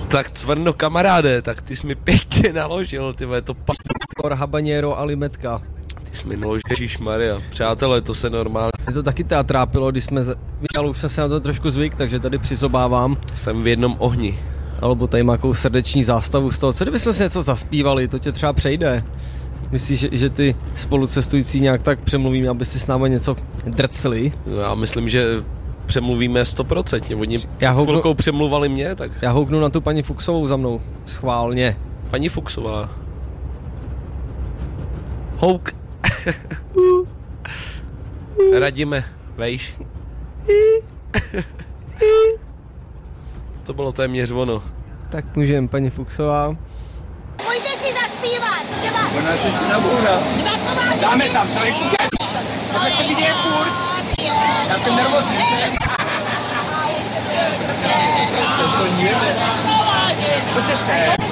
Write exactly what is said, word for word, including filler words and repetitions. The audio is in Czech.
Tak cvrno kamaráde, tak ty jsi mi pěkně naložil, ty vole, to pa... habanero a limetka. Ty jsi mi naložil, ježišmarja, přátelé, to se normálně... Mě to taky teda trápilo, když jsme, ale už jsem se na to trošku zvyk, takže tady přizobávám. Jsem v jednom ohni. Alebo tady má jakou srdeční zástavu z toho, co kdybychom si něco zaspívali, to tě třeba přejde. Myslíš, že, že ty spolucestující nějak tak přemluvím, aby si s námi něco drcli? Já myslím, že přemluvíme stoprocentně, oni Já před houknu... chvilkou přemluvali mě, tak... Já houknu na tu paní Fuchsovou za mnou, schválně. Paní Fuchsová. Houk. Radíme, vejš. To bylo téměř ono. Tak můžem, paní Fuchsová. Pojďte si zaspívat, třeba... Ona se si nabourá. Dáme tam trojku. Tohle se mi děje furt. Já jsem nervózní. To to nejde. Pojďte se.